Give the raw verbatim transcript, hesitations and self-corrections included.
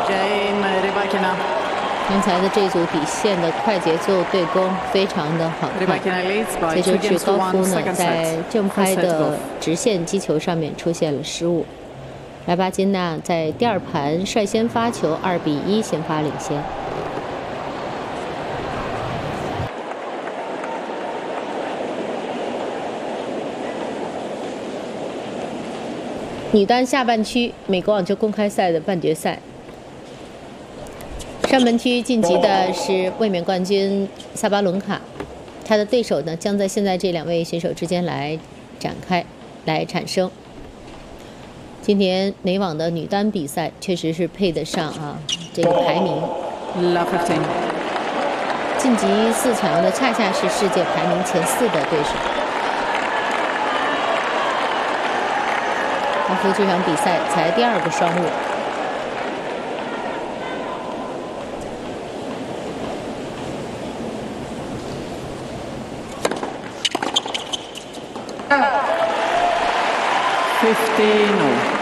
刚才的这组底线的快节奏对攻非常的好看，这就是高夫呢在正拍的直线击球上面出现了失误。莱巴金娜在第二盘率先发球，二比一先发领先。女单下半区美国网球公开赛的半决赛。 上半区晋级的是卫冕冠军萨巴伦卡，他的对手呢将在现在这两位选手之间来展开，来产生。今年美网的女单比赛确实是配得上啊这个排名。晋级四强的恰恰是世界排名前四的对手。高夫这场比赛才第二个双误。 fifteen all.